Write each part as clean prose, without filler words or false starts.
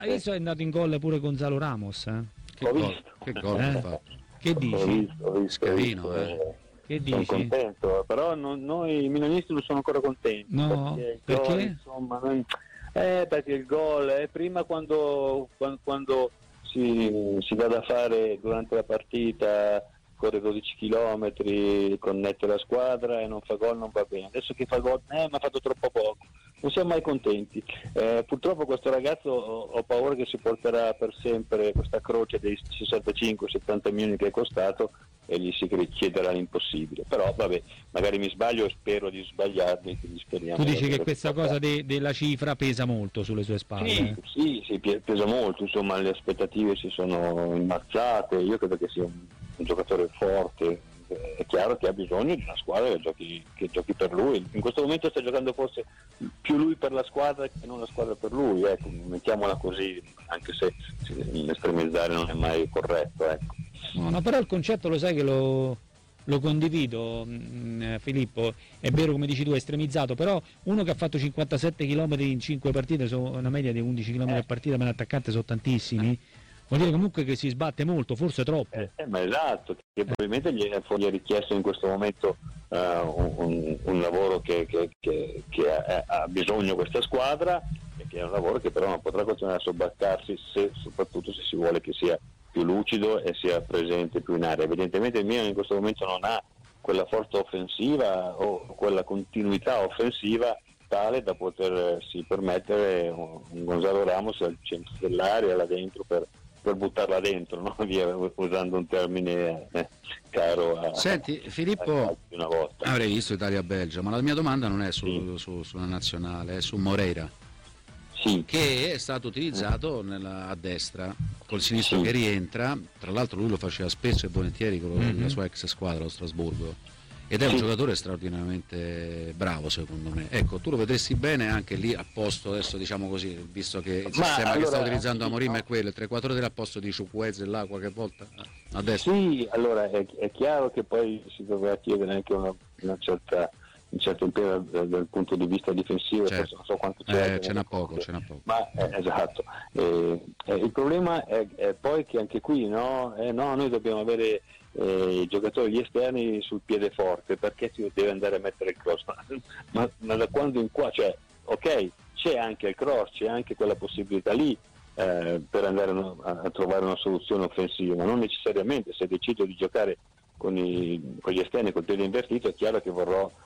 Hai visto è andato in gol pure Gonzalo Ramos? Che gol ha fatto? Che dici? Ho visto, Che sono dici? contento, però noi milanisti non sono ancora contenti. No? Perché? Perché? Insomma, perché il gol è prima quando si va da fare durante la partita, corre 12 km, connette la squadra e non fa gol, non va bene. Adesso che fa gol, ma ha fatto troppo poco. Non siamo mai contenti. Purtroppo questo ragazzo ho paura che si porterà per sempre questa croce dei 65-70 milioni che è costato e gli si chiederà l'impossibile. Però vabbè, magari mi sbaglio e spero di sbagliarmi, quindi speriamo. Tu dici che questa cosa della cifra pesa molto sulle sue spalle? Sì, pesa molto, insomma le aspettative si sono innalzate, io credo che sia un giocatore forte, è chiaro che ha bisogno di una squadra che giochi per lui. In questo momento sta giocando forse più lui per la squadra che non la squadra per lui, ecco, mettiamola così, anche se estremizzare non è mai corretto, ecco. No, però il concetto lo sai che lo condivido, Filippo, è vero come dici tu, è estremizzato, però uno che ha fatto 57 km in 5 partite, una media di 11 km a partita per un attaccante sono tantissimi, vuol dire comunque che si sbatte molto, forse troppo. Ma esatto, che probabilmente gli è richiesto in questo momento un lavoro che ha bisogno questa squadra, e che è un lavoro che però non potrà continuare a sobbarcarsi soprattutto se si vuole che sia più lucido e sia presente più in area. Evidentemente il Milan in questo momento non ha quella forza offensiva o quella continuità offensiva tale da potersi permettere un Gonzalo Ramos al centro dell'area, là dentro, per buttarla dentro, no? Via, usando un termine caro a... Senti Filippo, una volta. avrei visto Italia-Belgio, ma la mia domanda non è sulla nazionale, è su Moreira. Sì. Che è stato utilizzato a destra col sinistro che rientra, tra l'altro lui lo faceva spesso e volentieri con la sua ex squadra, lo Strasburgo, ed è un giocatore straordinariamente bravo secondo me. Ecco, tu lo vedresti bene anche lì a posto, adesso diciamo così, visto che il sistema che sta utilizzando Amorim è quello, il 3-4-3 a posto di Chukwueze là qualche volta a destra. Sì, allora è chiaro che poi si doveva chiedere anche un certo impegno dal punto di vista difensivo, certo. Non so quanto ce n'ha poco. Ma esatto. Il problema è poi che anche qui noi dobbiamo avere i giocatori, gli esterni sul piede forte, perché si deve andare a mettere il cross, ma da quando in qua, cioè ok, c'è anche il cross, c'è anche quella possibilità lì per andare a trovare una soluzione offensiva, ma non necessariamente. Se decido di giocare con gli esterni col piede invertito, è chiaro che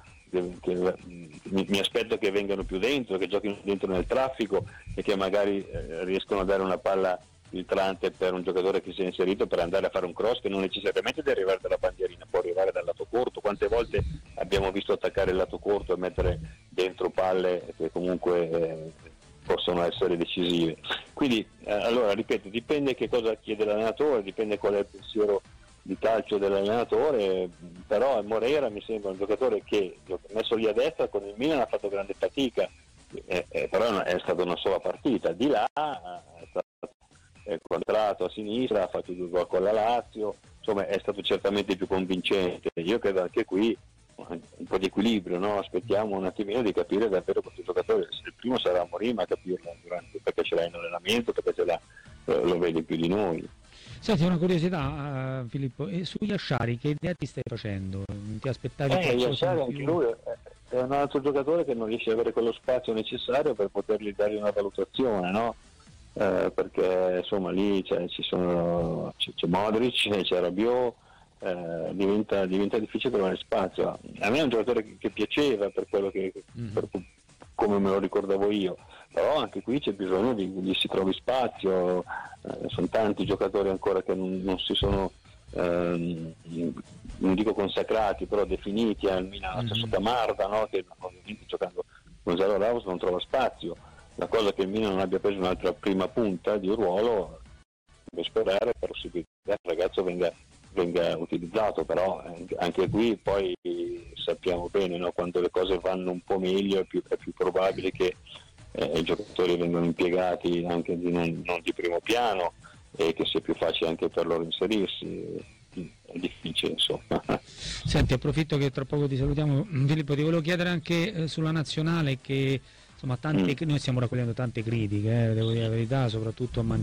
mi aspetto che vengano più dentro, che giochino dentro nel traffico e che magari riescono a dare una palla filtrante per un giocatore che si è inserito per andare a fare un cross che non necessariamente deve arrivare dalla bandierina, può arrivare dal lato corto. Quante volte abbiamo visto attaccare il lato corto e mettere dentro palle che comunque possono essere decisive. Quindi allora ripeto, dipende che cosa chiede l'allenatore, dipende qual è il pensiero di calcio dell'allenatore, però Moreira mi sembra un giocatore che messo lì a destra con il Milan ha fatto grande fatica, però è stata una sola partita, di là è stato contratto a sinistra, ha fatto 2 gol con la Lazio, insomma è stato certamente più convincente. Io credo anche qui un po' di equilibrio, no? Aspettiamo un attimino di capire davvero questo giocatore, il primo sarà Amorim a capirlo perché ce l'ha in allenamento, perché lo vede più di noi. Senti, una curiosità Filippo, e su Yashari che idea ti stai facendo? Ti aspettavi Yashari anche lui è un altro giocatore che non riesce ad avere quello spazio necessario per potergli dare una valutazione, no? Perché insomma lì c'è Modric, c'è Rabiot, diventa difficile trovare spazio. A me è un giocatore che piaceva per quello per come me lo ricordavo io, però anche qui c'è bisogno di si trovi spazio, sono tanti giocatori ancora che non si sono non dico consacrati, però definiti al Milan, stesso Camarda, no? Che ovviamente giocando con Gonzalo Ramos non trova spazio. La cosa che il Milan non abbia preso un'altra prima punta di ruolo, deve sperare per possibilità che il ragazzo venga utilizzato, però anche qui poi sappiamo bene, no? Quando le cose vanno un po' meglio è più probabile che i giocatori vengano impiegati anche non di primo piano e che sia più facile anche per loro inserirsi. È difficile, insomma. Senti, approfitto che tra poco ti salutiamo, Filippo, ti volevo chiedere anche sulla nazionale che insomma noi stiamo raccogliendo tante critiche, devo dire la verità, soprattutto a